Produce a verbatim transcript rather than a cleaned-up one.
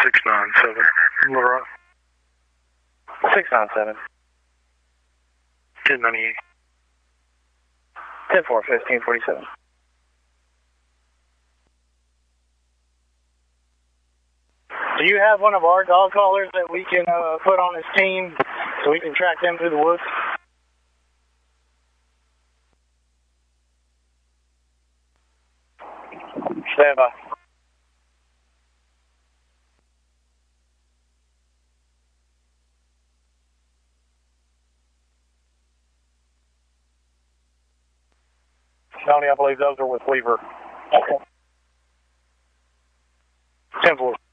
six nine seven. Laura. six nine seven. ten ninety-eight. ten four, fifteen forty-seven. Do you have one of our dog collars that we can uh, put on his team so we can track them through the woods? Stand by. Tony, I believe those are with Weaver. Okay. ten four.